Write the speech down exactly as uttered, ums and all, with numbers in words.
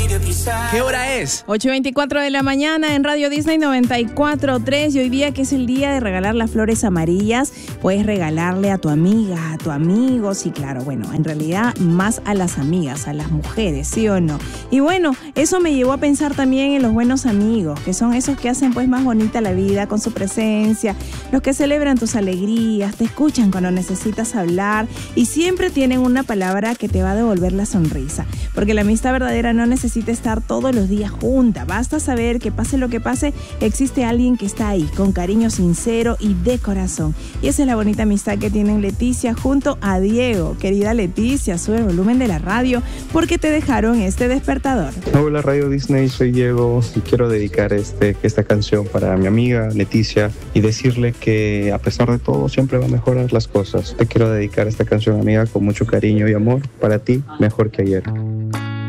¿Qué hora es? ocho y veinticuatro de la mañana en Radio Disney noventa y cuatro punto tres, y hoy día, que es el día de regalar las flores amarillas, puedes regalarle a tu amiga, a tu amigo, sí, claro, bueno, en realidad más a las amigas, a las mujeres, ¿sí o no? Y bueno, eso me llevó a pensar también en los buenos amigos, que son esos que hacen pues más bonita la vida con su presencia, los que celebran tus alegrías, te escuchan cuando necesitas hablar y siempre tienen una palabra que te va a devolver la sonrisa, porque la amistad verdadera no necesita estar todos los días junta, basta saber que pase lo que pase, existe alguien que está ahí, con cariño sincero y de corazón. Y esa es la bonita amistad que tienen Leticia junto a Diego. Querida Leticia, sube el volumen de la radio porque te dejaron este despertador. Hola Radio Disney, soy Diego y quiero dedicar este, esta canción para mi amiga Leticia y decirle que a pesar de todo siempre va a mejorar las cosas. Te quiero dedicar esta canción, amiga, con mucho cariño y amor para ti, mejor que ayer.